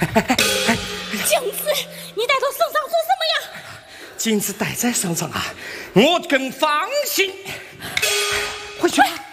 镜子，你带到身上做什么呀？ 镜子带在身上啊，我更放心。回去吧。